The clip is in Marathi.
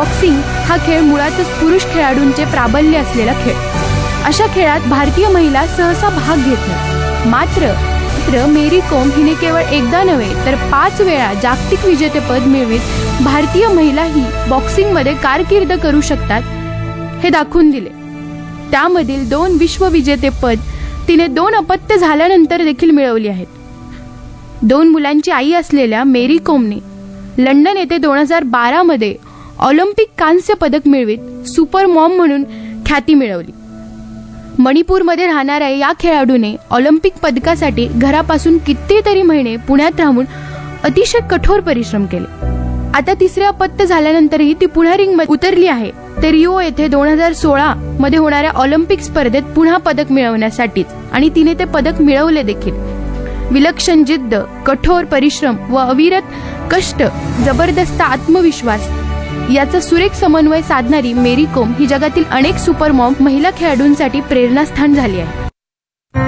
बॉक्सिंग हा खेळ मुळातच पुरुष खेळाडूंचे प्राबल्य असलेला खेळ. अशा खेळात भारतीय महिला सहसा भाग घेत नाहीत. मात्र मेरी कोम हिने केवळ एकदा नव्हे तर 5 वेळा जागतिक विजेतेपद मिळवित भारतीय महिलाही बॉक्सिंगमध्ये कारकीर्द करू शकतात हे दाखवून दिले. त्यामधील 2 विश्वविजेतेपद तिने 2 अपत्य झाल्यानंतर देखील मिळवली आहेत. 2 मुलांची आई असलेल्या मेरी कोमने लंडन येथे 2012 मध्ये ऑलिम्पिक कांस्य पदक मिळवित सुपर मॉम म्हणून ख्याती मिळवली. मणिपूरमध्ये राहणाऱ्या या खेळाडूने ऑलिम्पिक पदकासाठी घरापासून कितीतरी महिने पुण्यात राहून अतिशय कठोर परिश्रम केले. आता 3रे अपत्य झाल्यानंतरही ती पुन्हा रिंगमध्ये उतरली आहे. ते रिओ येथे 2016 मध्ये होणाऱ्या ऑलिम्पिक स्पर्धेत पुन्हा पदक मिळवण्यासाठीच, आणि तिने ते पदक मिळवले देखील. विलक्षण जिद्द, कठोर परिश्रम व अविरत कष्ट, जबरदस्त आत्मविश्वास याचा सुरेख समन्वय साधणारी मेरी कोम ही जगातील अनेक सुपर मॉम महिला खेळाडूंसाठी प्रेरणास्थान झाली आहे.